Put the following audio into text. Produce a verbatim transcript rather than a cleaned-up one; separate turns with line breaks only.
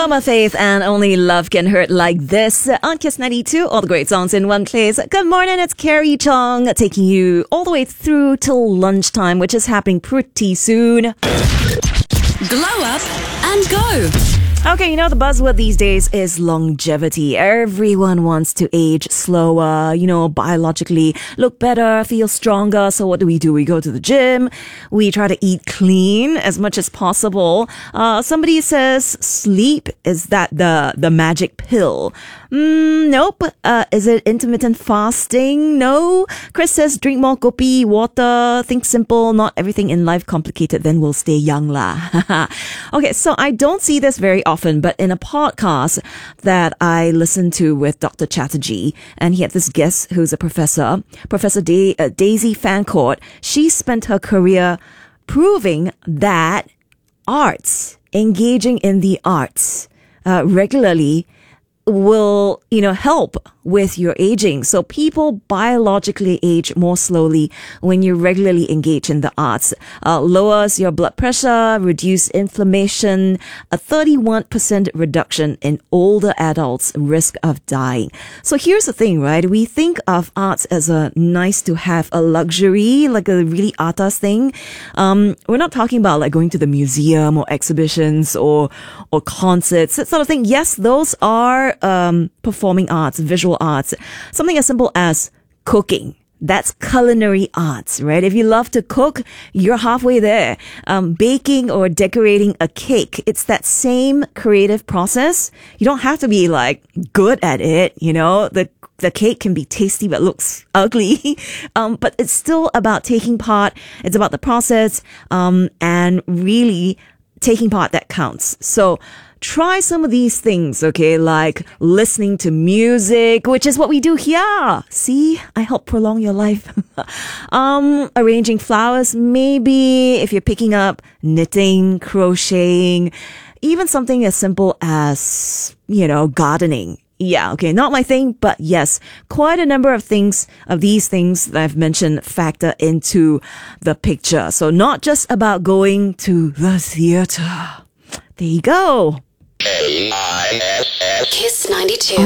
Paloma Faith and Only Love Can Hurt Like This on Kiss ninety-two. All the great songs in one place. Good morning, it's Carrie Chong taking you all the way through till lunchtime, which is happening pretty soon.
Glow up and go.
Okay, you know, the buzzword these days is longevity. Everyone wants to age slower, you know, biologically look better, feel stronger. So what do we do? We go to the gym. We try to eat clean as much as possible. Uh, somebody says sleep. Is that the, the magic pill? Mm, nope. Uh, is it intermittent fasting? No. Chris says drink more kopi, water, think simple, not everything in life complicated, then we'll stay young lah. Okay, so I don't see this very often. Often, but in a podcast that I listened to with Doctor Chatterjee, and he had this guest who's a professor, Professor da- uh, Daisy Fancourt. She spent her career proving that arts, engaging in the arts uh, regularly will, you know, help with your aging. So people biologically age more slowly when you regularly engage in the arts. Uh, lowers your blood pressure, reduce inflammation, a thirty-one percent reduction in older adults' risk of dying. So here's the thing, right? We think of arts as a nice to have, a luxury, like a really atas thing. Um, we're not talking about like going to the museum or exhibitions or, or concerts, that sort of thing. Yes, those are um, performing arts, visual arts. Something as simple as cooking. That's culinary arts, right? If you love to cook, you're halfway there. Um, baking or decorating a cake, it's that same creative process. You don't have to be like good at it, you know, the the cake can be tasty but looks ugly. Um, but it's still about taking part. It's about the process, um, and really taking part that counts. So try some of these things, okay? Like listening to music, which is what we do here. See, I help prolong your life. um, arranging flowers, maybe if you're picking up knitting, crocheting, even something as simple as, you know, gardening. Yeah, okay, not my thing, but yes, quite a number of things, of these things that I've mentioned factor into the picture. So not just about going to the theater. There you go.
Kiss ninety-two.